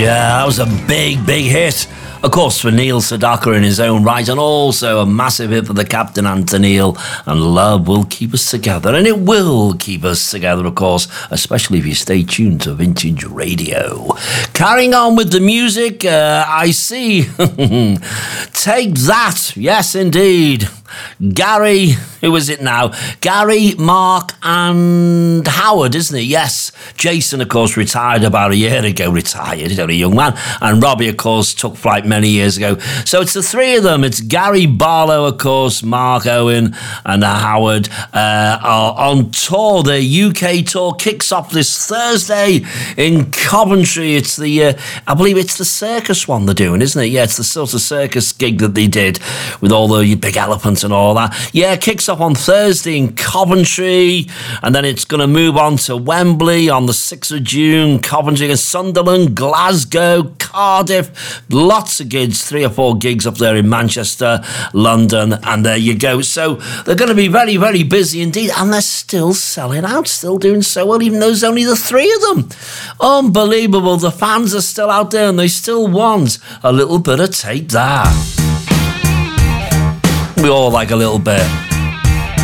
Yeah, that was a big, big hit. Of course, for Neil Sedaka in his own right, and also a massive hit for the Captain and to Neil. And Love Will Keep Us Together. And it will keep us together, of course, especially if you stay tuned to Vintage Radio. Carrying on with the music, I see. Take That. Yes, indeed. Gary, who is it now? Gary, Mark and Howard, isn't it? Yes. Jason, of course, retired about a year ago. Retired, he's only a young man. And Robbie, of course, took flight many years ago. So it's the three of them. It's Gary Barlow, of course, Mark Owen and Howard are on tour. Their UK tour kicks off this Thursday in Coventry. It's the, I believe it's the circus one they're doing, isn't it? Yeah, it's the sort of circus gig that they did with all the big elephants and all that. Yeah, it kicks off on Thursday in Coventry, and then it's going to move on to Wembley on the 6th of June, Coventry, Sunderland, Glasgow, Cardiff, lots of gigs, 3 or 4 gigs up there in Manchester, London, and there you go. So they're going to be very, very busy indeed, and they're still selling out, still doing so well, even though there's only the 3 of them. Unbelievable. The fans are still out there, and they still want a little bit of Take That. We all like a little bit.